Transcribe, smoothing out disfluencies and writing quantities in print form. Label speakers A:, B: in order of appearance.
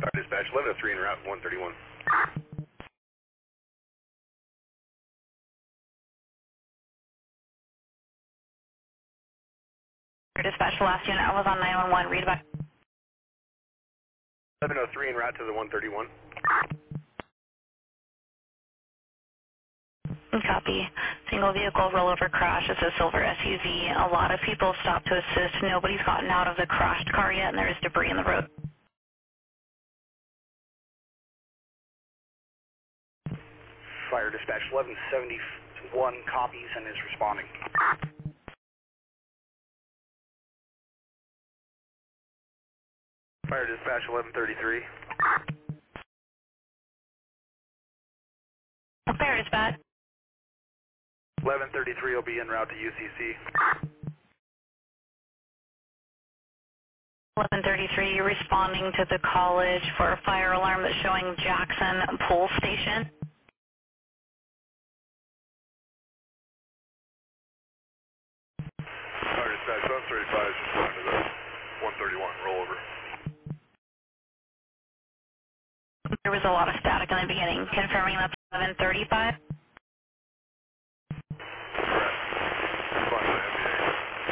A: Dispatch 1103 en route 131.
B: Dispatch, the last unit I was on 911, read back.
A: 1103 en route to the 131.
B: Copy. Single vehicle rollover crash. It's a silver SUV. A lot of people stopped to assist. Nobody's gotten out of the crashed car yet, and there is debris in the road.
A: Fire Dispatch 1171 copies and is responding. Fire Dispatch 1133.
B: Fire Dispatch.
A: 1133 will be en route to UCC.
B: 1133, you're responding to the college for a fire alarm that's showing Jackson Pole Station.
A: Fire Dispatch 1135 is responding to the 131 rollover.
B: There was a lot of static in the beginning. Confirming that's 1135.